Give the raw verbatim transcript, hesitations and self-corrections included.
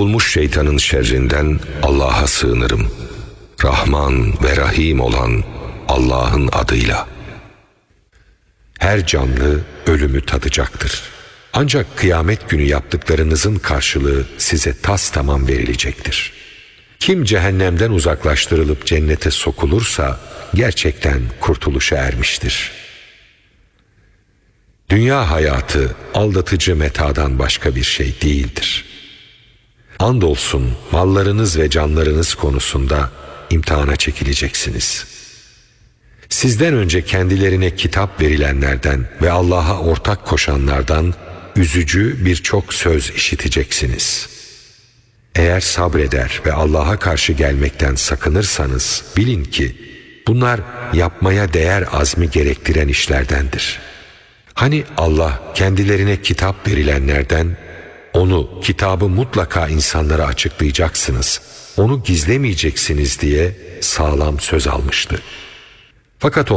Kovulmuş şeytanın şerrinden Allah'a sığınırım. Rahman ve Rahim olan Allah'ın adıyla. Her canlı ölümü tadacaktır. Ancak kıyamet günü yaptıklarınızın karşılığı size tastamam verilecektir. Kim cehennemden uzaklaştırılıp cennete sokulursa gerçekten kurtuluşa ermiştir. Dünya hayatı aldatıcı metadan başka bir şey değildir. Andolsun mallarınız ve canlarınız konusunda imtihana çekileceksiniz. Sizden önce kendilerine kitap verilenlerden ve Allah'a ortak koşanlardan üzücü birçok söz işiteceksiniz. Eğer sabreder ve Allah'a karşı gelmekten sakınırsanız bilin ki bunlar yapmaya değer azmi gerektiren işlerdendir. Hani Allah kendilerine kitap verilenlerden onu, kitabı mutlaka insanlara açıklayacaksınız, onu gizlemeyeceksiniz diye sağlam söz almıştı. Fakat